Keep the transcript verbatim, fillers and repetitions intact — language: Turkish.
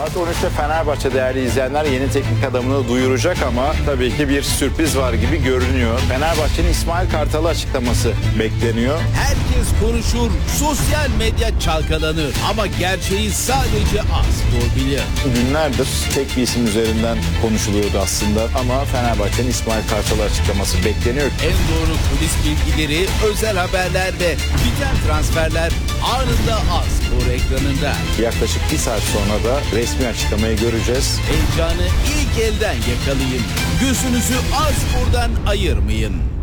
Saat on üçte Fenerbahçe değerli izleyenler yeni teknik adamını duyuracak ama tabii ki bir sürpriz var gibi görünüyor. Fenerbahçe'nin İsmail Kartal'ı açıklaması bekleniyor. Herkes konuşur, sosyal medya çalkalanır ama gerçeği sadece az bilir. Günlerdir tek bir isim üzerinden konuşuluyordu aslında ama Fenerbahçe'nin İsmail Kartal'ı açıklaması bekleniyor. En doğru kulis bilgileri, özel haberler ve biten transferler anında Az-Spor ekranında. Yaklaşık bir saat sonra da resmi açıklamayı göreceğiz. Heyecanı ilk elden yakalayın. Gözünüzü Az-Spor'dan ayırmayın.